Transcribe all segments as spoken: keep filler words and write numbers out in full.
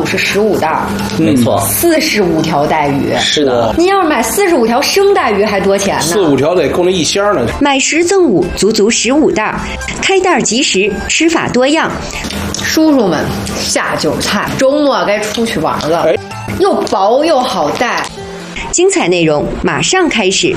组是十五袋， 没错， 四十五条带鱼。 是的， 您要是买四十五条生带鱼还多钱呢？ 四五条得够那一箱呢。 买十赠五，足足十五袋，开袋即食，吃法多样。 叔叔们，下酒菜，周末该出去玩了， 哎、 又薄又好带。 精彩内容马上开始。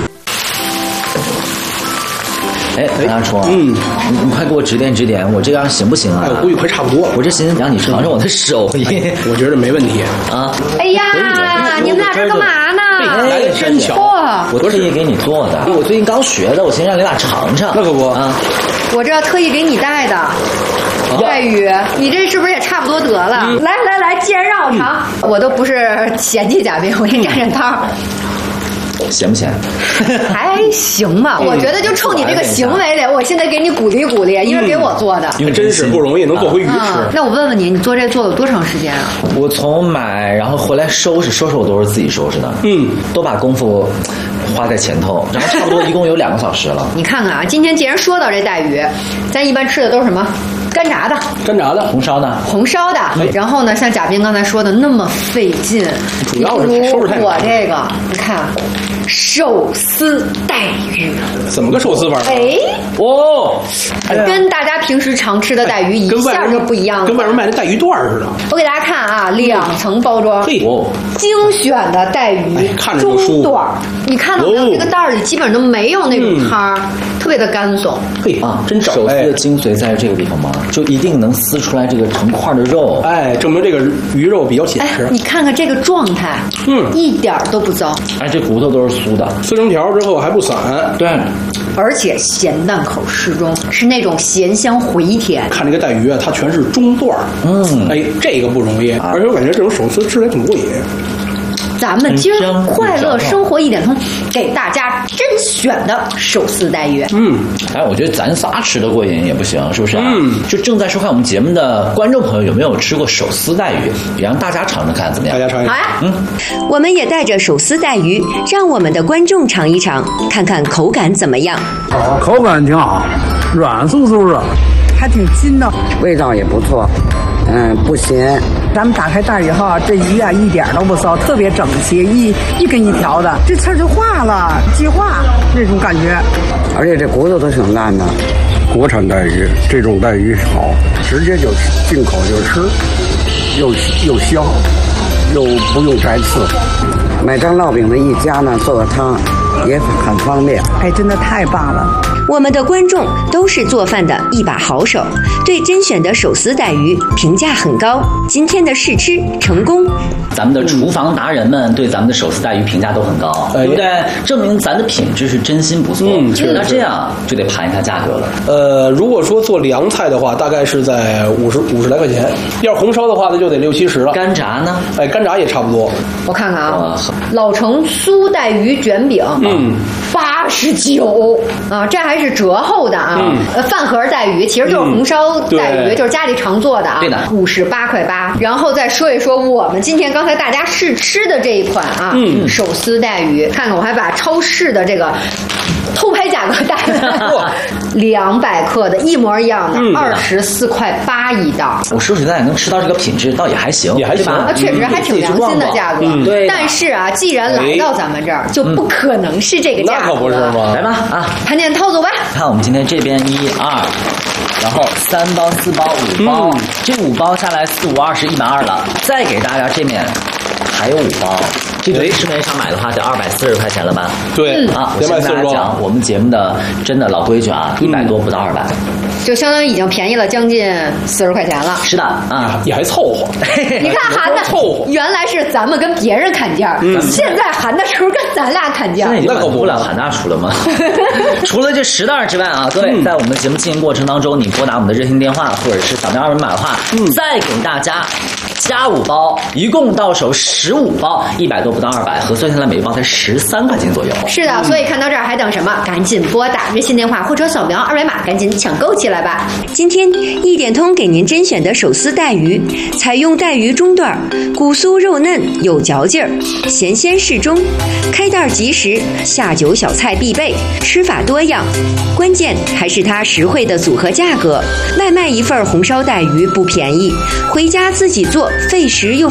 哎，陈大厨，嗯，你你快给我指点指点，我这样行不行啊？ 哎，我估计快差不多了。 我这寻思让你尝尝我的手艺， 哎、我觉得没问题啊。 哎呀，你们俩这干嘛呢？ 来的真巧， 我特意给你做的，我最近刚学的，我先让你俩尝尝。 那可不啊，我这特意给你带的带鱼，你这是不是也差不多得了？嗯、来来来，既然让我尝，嗯、我都不是嫌弃嘉宾，我给你占占道。 咸不咸？ 还行吧，我觉得就冲你这个行为的，我现在给你鼓励鼓励，因为给我做的， 因为真是不容易能做回鱼吃。 啊、那我问问你，你做这做了多长时间啊？ 我从买然后回来收拾收拾，我都是自己收拾的，嗯，都把功夫花在前头，然后差不多一共有两个小时了。 你看看啊，今天既然说到这带鱼，咱一般吃的都是什么？干炸的， 干炸的， 红烧的， 红烧的。嗯、然后呢，像贾斌刚才说的那么费劲， 主要是收拾太我这个，你看，手撕带鱼， 怎么个手撕法？ 哎， 哦， 跟大家平时常吃的带鱼一下就不一样了， 跟外面卖的带鱼段似的。 我给大家看啊，两层包装， 嘿， 精选的带鱼， 哎、看着就舒服。 中段，你看到没有？这个袋里基本上都没有那种汤儿，嗯、特别的干松。 嘿啊，真找手撕的精髓在这个地方吗？就一定能撕出来这个成块的肉， 哎，证明这个鱼肉比较紧实。 哎，你看看这个状态，嗯，一点都不糟。 哎，这骨头都是酥的， 撕成条之后还不散。 对， 而且咸淡口适中，是那种咸香回甜。 看这个带鱼啊，它全是中段，嗯，哎，这个不容易，而且我感觉这种手撕吃起来挺过瘾。 咱们今儿快乐生活一点通，给大家甄选的手撕带鱼。 嗯，哎，我觉得咱仨吃的过瘾也不行，是不是、啊？嗯，就正在收看我们节目的观众朋友，有没有吃过手撕带鱼？也让大家尝尝看怎么样？ 大家尝一尝。 嗯， 我们也带着手撕带鱼，让我们的观众尝一尝，看看口感怎么样。 哦，口感挺好，软酥酥的， 还挺筋道，味道也不错。嗯，不咸。咱们打开袋以后，这鱼啊一点都不骚，特别整齐，一一根一条的，这刺就化了，即化那种感觉。 而且这骨头都挺烂的。 国产带鱼，这种带鱼好，直接就进口就吃，又又香，又不用摘刺。 买张烙饼的一家呢，做个汤也很方便。 哎，真的太棒了。 我们的观众都是做饭的一把好手，对甄选的手撕带鱼评价很高。今天的试吃成功， 咱们的厨房达人们对咱们的手撕带鱼评价都很高，对不对？证明咱的品质是真心不错。嗯，那这样就得盘一下价格了。 呃，如果说做凉菜的话，大概是在五十五十来块钱；要红烧的话，那就得六七十了。 干炸呢？ 哎，干炸也差不多。 我看看啊，老城酥带鱼卷饼，嗯，八十九啊，这还是折后的啊。嗯、呃，饭盒带鱼其实就是红烧带鱼，嗯、就是家里常做的啊。 对的， 五十八块八。然后再说一说我们今天刚才大家试吃的这一款啊，嗯、手撕带鱼，看看我还把超市的这个偷拍价格带来，两百克的一模一样的，二十四块八一袋。 我说实在，能吃到这个品质，倒也还行， 也还行， 啊，确实还挺良心的价格。 嗯，对。 但是啊，既然来到咱们这儿，就不可能是这个价格。 那可不是吗？ 来吧，啊， 盘点套走吧。 看我们今天这边一二，然后三包、四包、五包，嗯、这五包下来四五二十一百二了。再给大家这面还有五包。这个市面上买的话得二百四十块钱了吧？ 对啊，我先跟大家讲，我们节目的真的老规矩啊，一百多不到二百， 就相当于已经便宜了将近四十块钱了。 是的啊， 也还凑合。 你看含的凑合， 原来是咱们跟别人砍价，嗯、现在含的时候跟咱俩砍价， 那可不了喊大厨了吗？除了这十袋之外啊，各位、嗯、在我们的节目进行过程当中，你拨打我们的热线电话或者是扫描二维码的话，嗯、再给大家加五包，一共到手十五包，一百多不到二百，核算下来每一包才十三块钱左右。 是的，所以看到这儿还等什么？赶紧拨打热线电话或者扫描二维码，赶紧抢购起来吧！ 今天一点通给您甄选的手撕带鱼，采用带鱼中段，骨酥肉嫩有嚼劲儿，咸鲜适中，开袋即食，下酒小菜必备，吃法多样。关键还是它实惠的组合价格，外卖一份红烧带鱼不便宜，回家自己做费时又